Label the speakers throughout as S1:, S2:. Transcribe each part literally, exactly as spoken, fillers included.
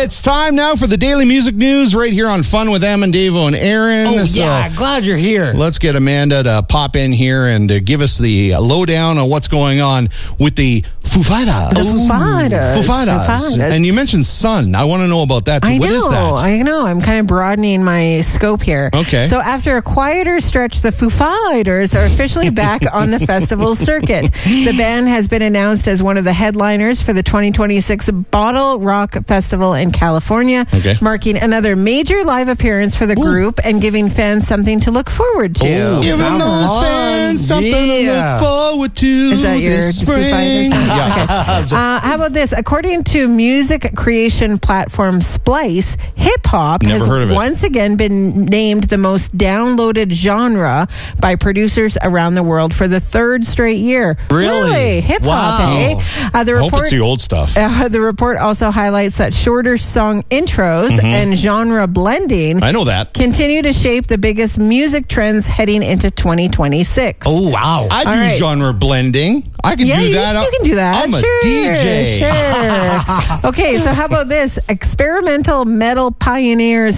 S1: it's time now for the Daily Music News right here on Fun with Em and Davo and Aaron.
S2: Oh,
S1: So
S2: yeah. Glad you're here.
S1: let's get Amanda to pop in here and uh, give us the lowdown on what's going on with the Foo Fighters.
S3: The Foo Fighters.
S1: Foo Fighters.
S3: Foo Fighters.
S1: And you mentioned Sun. I want to know about that too.
S3: I
S1: what
S3: know,
S1: is that?
S3: I know. I'm kind of broadening my scope here.
S1: Okay.
S3: So after a quieter stretch, the Foo Fighters are officially back on the festival circuit. The band has been announced as one of the headliners for the twenty twenty-six Bottle Rock Festival in California,
S1: Okay.
S3: marking another major live appearance for the group and giving fans something to look forward to.
S2: Ooh.
S1: Giving
S2: Sounds
S1: those
S2: fun.
S1: fans something
S2: Yeah.
S1: to look forward to
S3: Is that your
S1: this
S3: Foo
S1: spring.
S3: Fighters?
S1: Yeah.
S3: Uh, how about this? According to music creation platform Splice, hip hop
S1: Never
S3: has
S1: heard of it.
S3: once again been named the most downloaded genre by producers around the world for the third straight year.
S2: Really?
S3: Hip hop,
S2: Wow.
S3: eh? Uh, the
S1: I hope
S3: report.
S1: it's the old stuff.
S3: Uh, the report also highlights that shorter song intros and genre blending
S1: Mm-hmm. I know that.
S3: continue to shape the biggest music trends heading into twenty twenty-six.
S2: Oh, wow.
S1: I do
S3: All right.
S1: genre blending. I can
S3: Yeah,
S1: do
S3: you,
S1: that.
S3: you can do that.
S1: I'm a
S3: sure,
S1: D J.
S3: Sure. Okay, so how about this? Experimental metal pioneers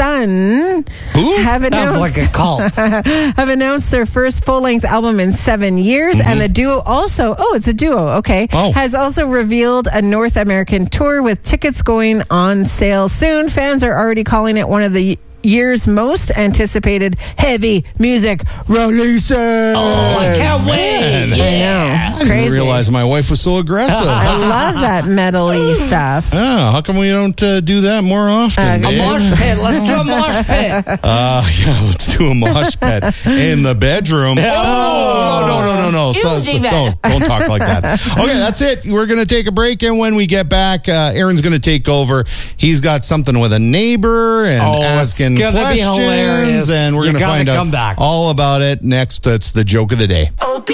S3: Sun
S1: Who?
S3: have
S2: Sounds
S3: announced
S2: like a cult.
S3: have announced their first full length album in seven years, and the duo also oh, it's a duo. Okay,
S1: Oh.
S3: has also revealed a North American tour with tickets going on sale soon. Fans are already calling it one of the year's most anticipated heavy music releases.
S2: Oh, I can't
S1: man.
S2: wait.
S3: I
S2: Yeah.
S3: know.
S1: I didn't
S3: Crazy.
S1: realize my wife was so aggressive.
S3: I love that metal-y stuff.
S1: Oh, how come we don't uh, do that more often?
S3: Uh,
S2: A
S1: Dave?
S2: mosh pit. Let's do a mosh pit.
S1: Uh, yeah, let's do a mosh pit in the bedroom. Oh, no, no, no, no. So, so, don't, don't talk like that. Okay, that's it. We're going to take a break, and when we get back, uh, Aaron's going to take over. He's got something with a neighbor and
S2: Oh, it's
S1: asking
S2: gonna be
S1: questions,
S2: hilarious.
S1: and we're
S2: You
S1: going to
S2: gotta
S1: find out
S2: come back.
S1: all about it next. It's the joke of the day.